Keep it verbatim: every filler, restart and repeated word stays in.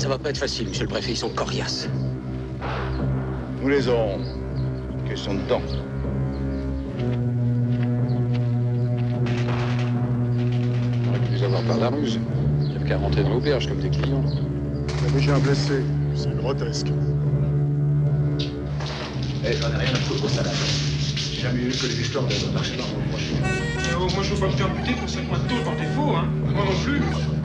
Ça va pas être facile, monsieur le préfet, ils sont coriaces. Nous les aurons. Question de temps. On aurait pu les avoir par la ruse. Il n'y avait qu'à rentrer dans l'auberge comme des clients. Mais j'ai un blessé. C'est grotesque. Eh, j'en ai rien à foutre aux salades. J'ai jamais eu que les histoires de marcher dans mon prochain. Euh, moi, je veux pas me faire buter pour cinq mois de taux par défaut, hein. Moi non plus.